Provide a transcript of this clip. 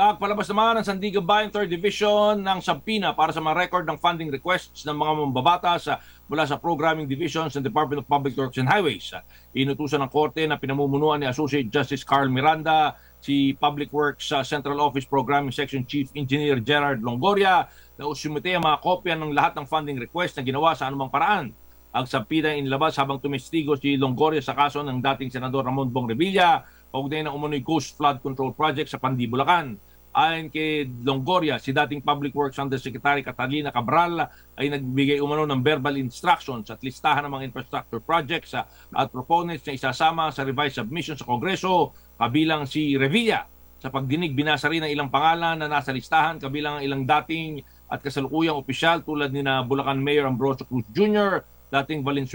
Palabas naman ng Sandigan Bayan 3rd Division ng Sampina para sa mga record ng funding requests ng mga mambabatas mula sa Programming Divisions ng Department of Public Works and Highways. Inutusan ng Korte na pinamumunuan ni Associate Justice Carl Miranda si Public Works Central Office Programming Section Chief Engineer Gerard Longoria na usumite ang mga kopya ng lahat ng funding request na ginawa sa anumang paraan. Ang Sampina inilabas habang tumestigo si Longoria sa kaso ng dating Senador Ramon Bong Revilla kaugnay ng umunoy Coast Flood Control Project sa Pandi, Bulacan. Ayon kay Longoria, si dating Public Works Undersecretary Catalina Cabral ay nagbigay umano ng verbal instructions at listahan ng mga infrastructure projects at proponents na isasama sa revised submission sa Kongreso kabilang si Revilla. Sa pagdinig, binasa rin ang ilang pangalan na nasa listahan kabilang ang ilang dating at kasalukuyang opisyal tulad ni na Bulacan Mayor Ambrosio Cruz Jr., dating Valenzuela